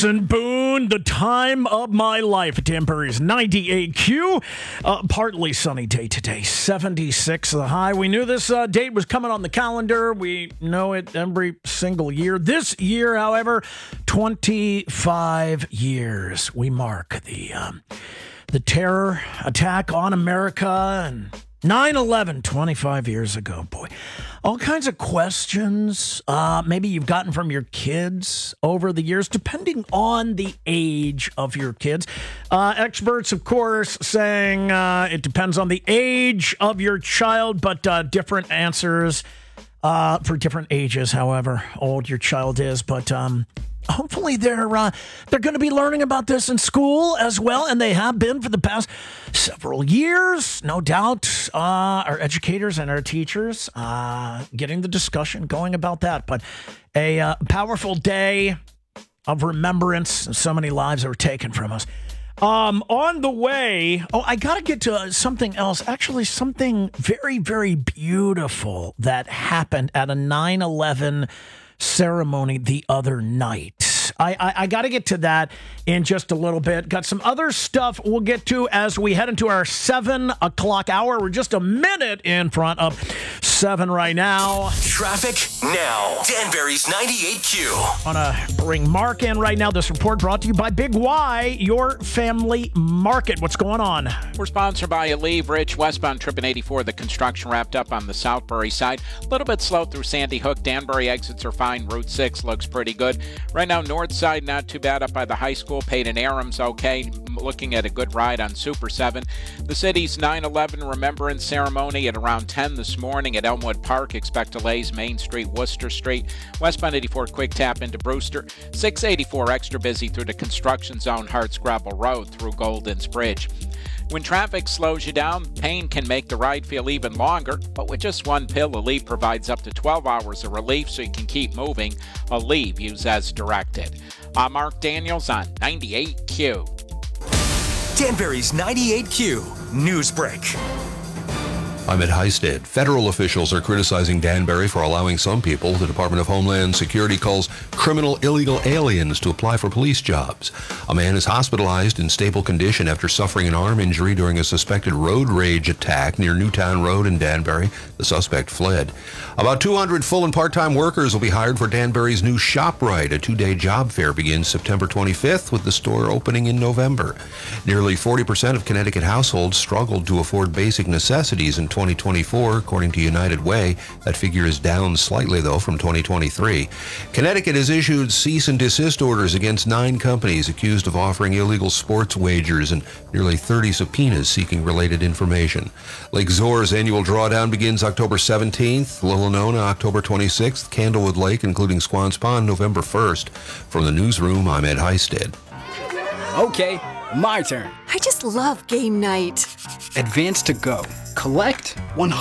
And Boone, the time of my life at Danbury's 98Q. Partly sunny day today, 76 the high. We knew this date was coming on the calendar. We know it every single year. This year, however, 25 years. We mark the terror attack on America and 9/11, 25 years ago. Boy, all kinds of questions maybe you've gotten from your kids over the years, depending on the age of your kids. Experts, of course, saying it depends on the age of your child, but different answers for different ages, however old your child is. But hopefully they're going to be learning about this in school as well, and they have been for the past several years, no doubt. Our educators and our teachers getting the discussion going about that. But a powerful day of remembrance, and so many lives that were taken from us. On the way, I got to get to something else. Actually, something very, very beautiful that happened at a 9/11 ceremony the other night. I got to get to that in just a little bit. Got some other stuff we'll get to as we head into our 7 o'clock hour. We're just a minute in front of 7 right now. Traffic now. Danbury's 98Q. I want to bring Mark in right now. This report brought to you by Big Y, your family market. What's going on? We're sponsored by Aleve Rich, westbound trip in 84. The construction wrapped up on the Southbury side. A little bit slow through Sandy Hook. Danbury exits are fine. Route 6 looks pretty good. Right now, north side, not too bad up by the high school. Peyton Aram's okay. Looking at a good ride on Super 7. The city's 9/11 remembrance ceremony at around 10 this morning at Elmwood Park. Expect delays Main Street, Worcester Street. Westbound 84 quick tap into Brewster. 684 extra busy through the construction zone, Hartscrabble Road through Golden's Bridge. When traffic slows you down, pain can make the ride feel even longer, but with just one pill, Aleve provides up to 12 hours of relief so you can keep moving. Aleve, use as directed. I'm Mark Daniels on 98Q. Danbury's 98Q News Break. I'm Ed Heisted. Federal officials are criticizing Danbury for allowing some people the Department of Homeland Security calls criminal illegal aliens to apply for police jobs. A man is hospitalized in stable condition after suffering an arm injury during a suspected road rage attack near Newtown Road in Danbury. The suspect fled. About 200 full and part-time workers will be hired for Danbury's new ShopRite. A 2-day job fair begins September 25th with the store opening in November. Nearly 40% of Connecticut households struggled to afford basic necessities in 2024, according to United Way. That figure is down slightly, though, from 2023. Connecticut has issued cease and desist orders against 9 companies accused of offering illegal sports wagers and nearly 30 subpoenas seeking related information. Lake Zor's annual drawdown begins October 17th, Lilanona October 26th, Candlewood Lake, including Swans Pond, November 1st. From the newsroom, I'm Ed Heisted. Okay, my turn. I just love game night. Advance to go. Collect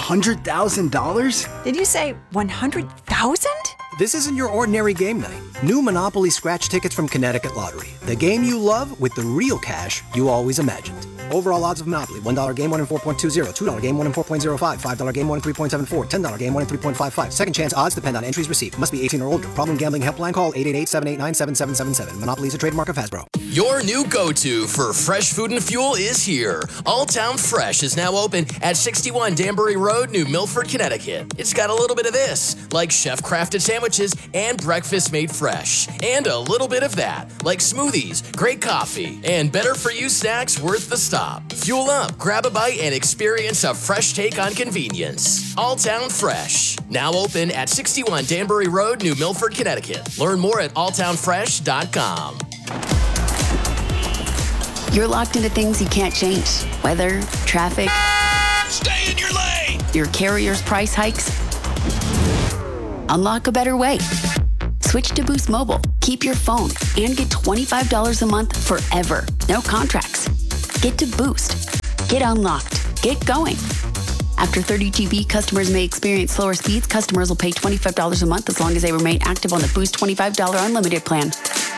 $100,000? Did you say 100,000? This isn't your ordinary game night. New Monopoly scratch tickets from Connecticut Lottery. The game you love with the real cash you always imagined. Overall odds of Monopoly. $1 game, 1 in 4.20. $2 game, 1 in 4.05. $5 game, 1 in 3.74. $10 game, 1 in 3.55. Second chance odds depend on entries received. Must be 18 or older. Problem gambling helpline call 888-789-7777. Monopoly is a trademark of Hasbro. Your new go-to for fresh food and fuel is here. All Town Fresh is now open at 61 Danbury Road, New Milford, Connecticut. It's got a little bit of this, like chef-crafted sandwiches and breakfast made fresh. And a little bit of that, like smoothies, great coffee, and better-for-you snacks worth the stop. Fuel up, grab a bite, and experience a fresh take on convenience. All Town Fresh, now open at 61 Danbury Road, New Milford, Connecticut. Learn more at alltownfresh.com. You're locked into things you can't change. Weather, traffic. Stay in your lane! Your carrier's price hikes. Unlock a better way. Switch to Boost Mobile. Keep your phone and get $25 a month forever. No contracts. Get to Boost. Get unlocked. Get going. After 30 GB, customers may experience slower speeds. Customers will pay $25 a month as long as they remain active on the Boost $25 unlimited plan.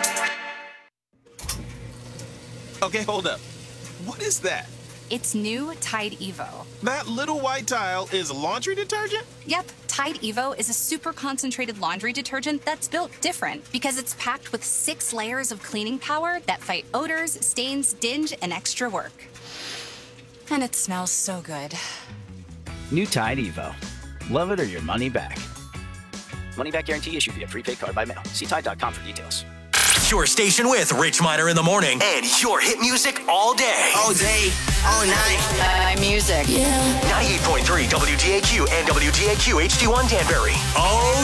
Okay, hold up. What is that? It's new Tide Evo. That little white tile is laundry detergent? Yep, Tide Evo is a super concentrated laundry detergent that's built different because it's packed with 6 layers of cleaning power that fight odors, stains, dinge, and extra work. And it smells so good. New Tide Evo. Love it or your money back. Money back guarantee issued via prepaid card by mail. See Tide.com for details. Your station with Rich Miner in the morning and your hit music all day. All day, all night. Music. Yeah. 98.3 WDAQ and WDAQ HD1 Danbury. Oh,